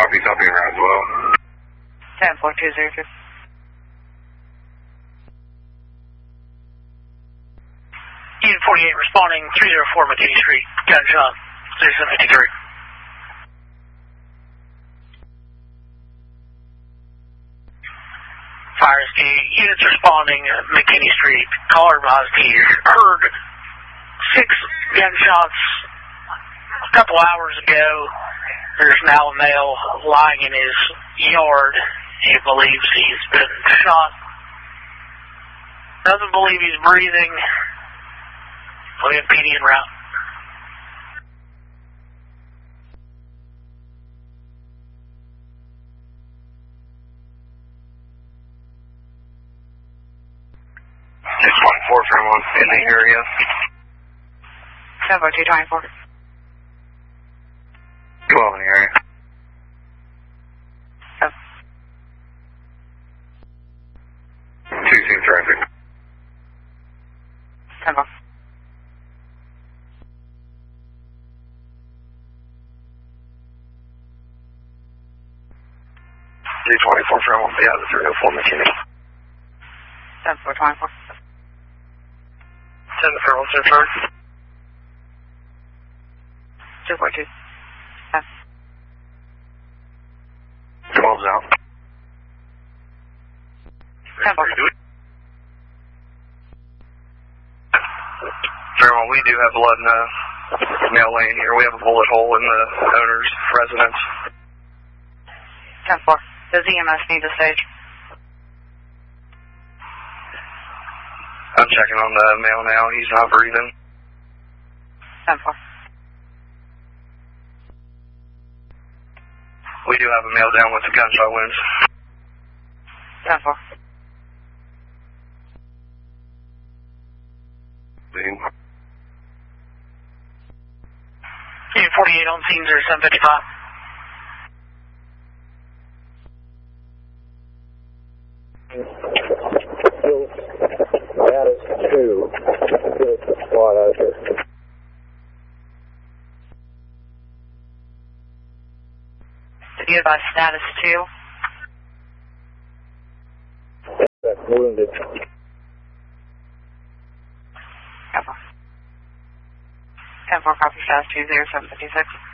Copy en route as well. 10-4-2-0-2. Unit 48 responding, 304 McKinney Street, gunshot, 3753. Fire escape, units responding at McKinney Street, caller advised he heard 6 gunshots a couple hours ago. There's now a male lying in his yard. He believes he's been shot. Doesn't believe he's breathing. We have PD en route. From in the area. 7-4-2-24. 12 in the area. Oh. 2 traffic. 10-4. D24 from will be out of 304 McKinney. 7-4-24. 10 for what's in front? 2-4-2. 12's out. 10-4. Fairmont, we do have blood in the mail lane here. We have a bullet hole in the owner's residence. 10-4. Does EMS need a stage? I'm checking on the male now. He's not breathing. 10-4. We do have a male down with the gunshot wounds. 10-4. Unit 48 on scene 0755. Status 2. Good squad out here. Did you advise status 2? That's wounded. 10-4. 10-4, copy status 2, 0756.